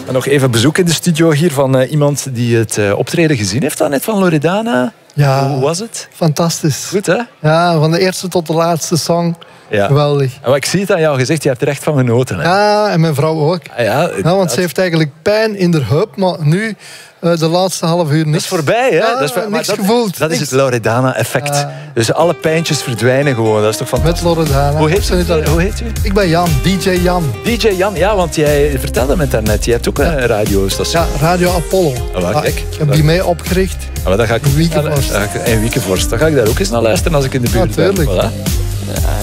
En nog even bezoek in de studio hier van iemand die het optreden gezien heeft dan net van Loredana. Ja, hoe was het? Fantastisch. Goed, hè? Ja, van de eerste tot de laatste song. Ja. Geweldig. Maar ik zie het aan jou gezegd, je hebt er echt van genoten. Hè? Ja, en mijn vrouw ook. Ja, want ze heeft eigenlijk pijn in de heup, maar nu de laatste half uur niks. Dat is voorbij, hè? Ja, dat is, niks gevoeld. Dat is het Loredana-effect. Dus alle pijntjes verdwijnen gewoon. Dat is toch fantastisch? Met Loredana. Hoe heet u? Ik ben Jan, DJ Jan. DJ Jan, ja, want jij vertelde me het daarnet. Je hebt ook een radiostation. Ja, Radio Apollo. Kijk, ik heb die mee opgericht. Dan ga ik Wiekenvorst. Dan ga ik daar ook eens naar luisteren als ik in de buurt ben. Natuurlijk. Voilà.